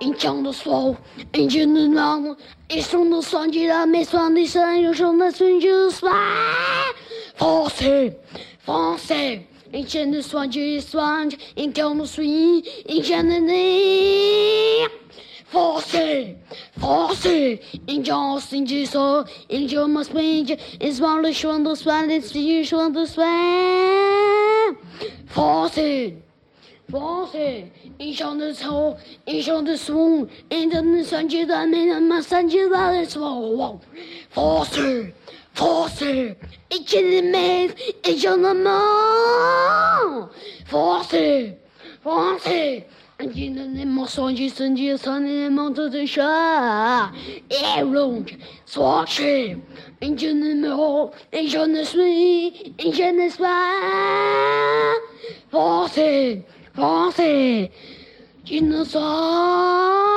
影响的手，影响的脑，一生的算计了，没算的生，有生的存就算。Français，影响的算计算，影响的水，影响的你。Français，影响心机手，影响我心机，影响了说的算的，自己说的算。Français，影响的丑，影响的怂，影响的算计的没那么算计的丑。Français，影响的美，影响的梦。Français，影响的梦，算计算计算的梦都在说。Eron，说去，影响的梦，影响的水，影响的酸。Français，只能说。